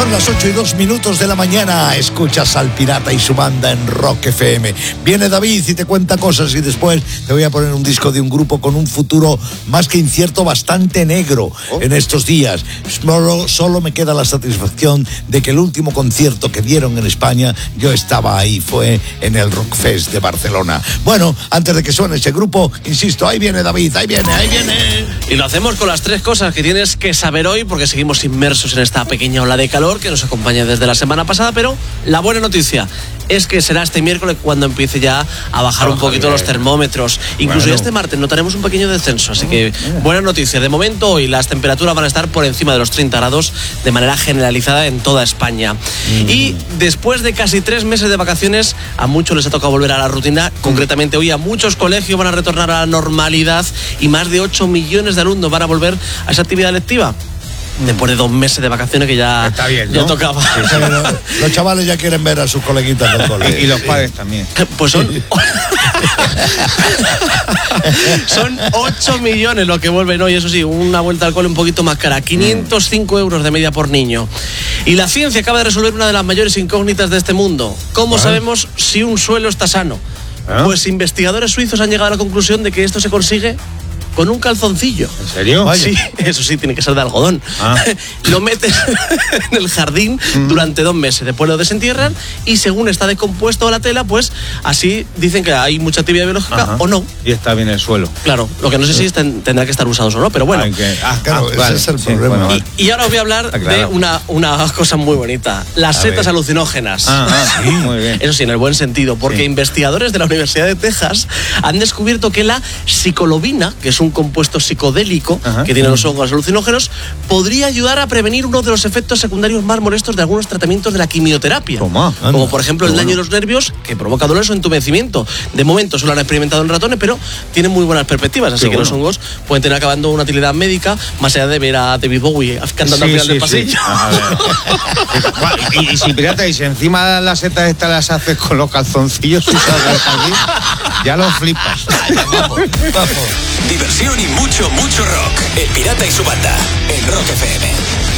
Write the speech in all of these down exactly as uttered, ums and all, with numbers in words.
Son las ocho y dos minutos de la mañana. Escuchas al Pirata y su banda en Rock F M. Viene David y te cuenta cosas y después te voy a poner un disco de un grupo con un futuro más que incierto, bastante negro oh. en estos días. Solo, solo me queda la satisfacción de que el último concierto que dieron en España, yo estaba ahí, fue en el Rockfest de Barcelona. Bueno, antes de que suene ese grupo, insisto, ahí viene David, ahí viene, ahí viene. Y lo hacemos con las tres cosas que tienes que saber hoy, porque seguimos inmersos en esta pequeña ola de calor que nos acompaña desde la semana pasada, pero la buena noticia es que será este miércoles cuando empiece ya a bajar oh, un poquito bien. los termómetros. Incluso bueno. ya este martes notaremos un pequeño descenso, así que buena noticia. De momento hoy las temperaturas van a estar por encima de los treinta grados de manera generalizada en toda España. Mm. Y después de casi tres meses de vacaciones, a muchos les ha tocado volver a la rutina. Mm. Concretamente hoy a muchos colegios van a retornar a la normalidad y más de ocho millones de alumnos van a volver a esa actividad lectiva. Después de dos meses de vacaciones que ya, Está bien, ya ¿no? tocaba. Sí, sí, los, los chavales ya quieren ver a sus coleguitas del colegio. Y, y los padres también. Pues son... son ocho millones los que vuelven hoy, eso sí, una vuelta al cole un poquito más cara. quinientos cinco euros de media por niño. Y la ciencia acaba de resolver una de las mayores incógnitas de este mundo. ¿Cómo ¿Ah? sabemos si un suelo está sano? ¿Ah? Pues investigadores suizos han llegado a la conclusión de que esto se consigue con un calzoncillo. ¿En serio? Vaya. Sí, eso sí, tiene que ser de algodón. Ah. Lo metes en el jardín mm. durante dos meses, después lo desentierran y según está descompuesto la tela, pues así dicen que hay mucha actividad biológica. Ajá. O no. Y está bien el suelo. Claro, lo que no sé si es ten, tendrá que estar usados o no, pero bueno. Que, ah, claro, ah, vale, ese es el sí, problema. Bueno, y, y ahora os voy a hablar ah, claro. de una, una cosa muy bonita, las a setas ver. alucinógenas. Ah, ah, sí, muy bien. Eso sí, en el buen sentido, porque sí. investigadores de la Universidad de Texas han descubierto que la psicolobina, que es un compuesto psicodélico Ajá. que tiene los hongos alucinógenos, podría ayudar a prevenir uno de los efectos secundarios más molestos de algunos tratamientos de la quimioterapia. Toma, anda, como por ejemplo el daño bueno. de los nervios, que provoca dolores o entumecimiento. De momento solo han experimentado en ratones, pero tienen muy buenas perspectivas, así qué que bueno. los hongos pueden tener acabando una utilidad médica, más allá de ver a David Bowie cantando sí, al final sí, del pasillo. Sí. y, y si pirata, y si encima las setas estas las haces con los calzoncillos usados aquí, ya lo flipas. Vamos, vamos. Diversión y mucho, mucho rock. El Pirata y su banda en Rock F M.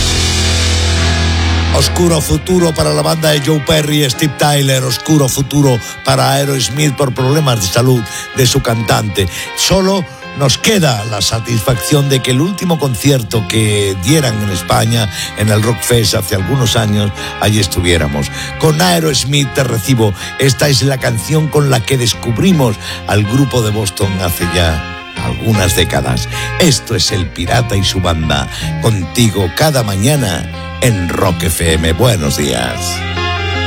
Oscuro futuro para la banda de Joe Perry y Steve Tyler. Oscuro futuro para Aerosmith por problemas de salud de su cantante. Solo nos queda la satisfacción de que el último concierto que dieran en España, en el Rockfest hace algunos años, allí estuviéramos. Con Aerosmith te recibo. Esta es la canción con la que descubrimos al grupo de Boston hace ya algunas décadas. Esto es El Pirata y su banda, contigo cada mañana en Rock F M. Buenos días.